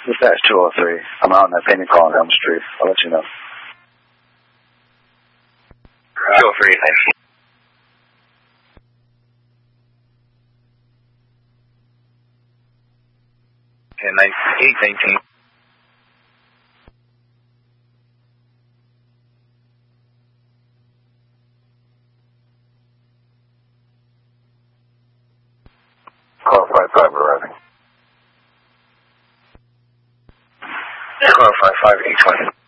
Dispatch 203. I'm out on that payment call on Elm Street. I'll let you know. 203, thanks. And 819. Car 55 arriving. Car 55, 820.